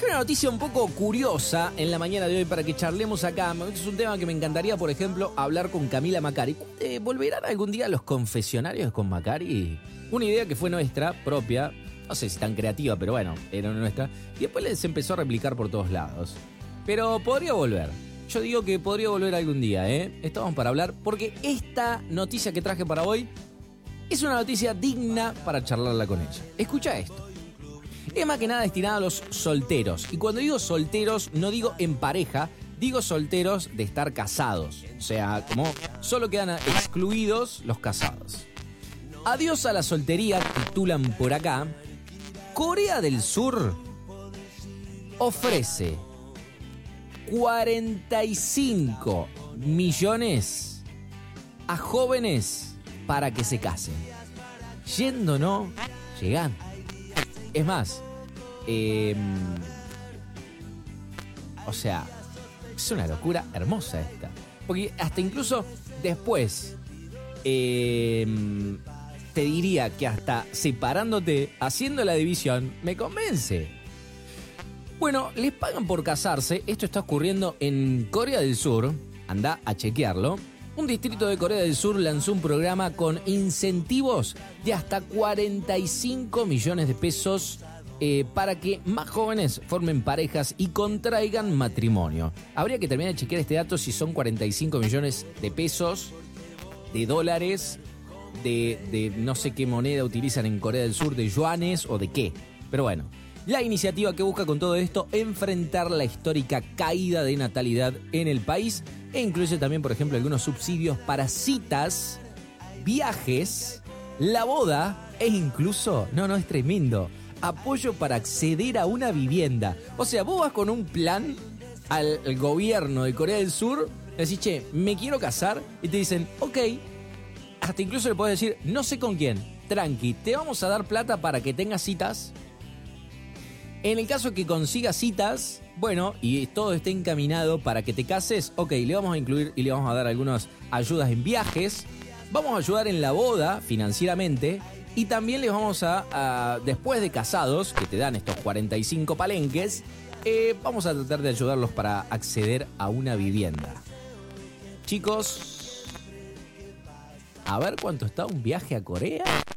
Hay una noticia un poco curiosa en la mañana de hoy para que charlemos acá. Es un tema que me encantaría, por ejemplo, hablar con Camila Macari. ¿Volverán algún día los confesionarios con Macari? Una idea que fue nuestra, propia. No sé si tan creativa, pero bueno, era nuestra. Y después les empezó a replicar por todos lados. Pero podría volver. Yo digo que podría volver algún día, ¿eh? Estamos para hablar, porque esta noticia que traje para hoy es una noticia digna para charlarla con ella. Escucha esto. Es más que nada destinada a los solteros. Y cuando digo solteros, no digo en pareja, digo solteros de estar casados. O sea, como solo quedan excluidos los casados. Adiós a la soltería, titulan por acá. Corea del Sur ofrece 45 millones a jóvenes para que se casen. Yendo no, llegando. Es más, o sea, es una locura hermosa esta. Porque hasta incluso después, te diría que hasta separándote, haciendo la división, me convence. Bueno, les pagan por casarse. Esto está ocurriendo en Corea del Sur. Anda a chequearlo. Un distrito de Corea del Sur lanzó un programa con incentivos de hasta 45 millones de pesos para que más jóvenes formen parejas y contraigan matrimonio. Habría que terminar de chequear este dato si son 45 millones de pesos, de dólares, de no sé qué moneda utilizan en Corea del Sur, de yuanes o de qué. Pero bueno, la iniciativa que busca con todo esto enfrentar la histórica caída de natalidad en el país e incluye también, por ejemplo, algunos subsidios para citas, viajes, la boda e incluso, no, es tremendo, apoyo para acceder a una vivienda. O sea, vos vas con un plan al gobierno de Corea del Sur, le decís, che, me quiero casar, y te dicen, ok, hasta incluso le podés decir, no sé con quién, tranqui, te vamos a dar plata para que tengas citas. En el caso que consigas citas, bueno, y todo esté encaminado para que te cases, ok, le vamos a incluir y le vamos a dar algunas ayudas en viajes, vamos a ayudar en la boda financieramente y también les vamos a después de casados, que te dan estos 45 palenques, vamos a tratar de ayudarlos para acceder a una vivienda. Chicos, a ver cuánto está un viaje a Corea.